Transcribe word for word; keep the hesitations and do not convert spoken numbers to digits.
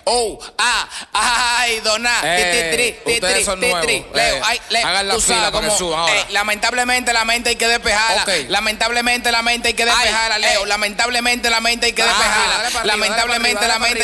oh, ah, ay, doná, Eh, ti, ti, ustedes tri, son ti, nuevos. tri. Leo, Eh, ay, Leo, hagan la tú fila sabes para que cómo, suban ahora. eh, lamentablemente la mente hay que despejarla. Ok. Lamentablemente la mente hay que despejarla, Ay, Leo. eh. Lamentablemente la mente hay que Ajá, despejarla. dale para arriba, dale para Lamentablemente arriba, la dale para mente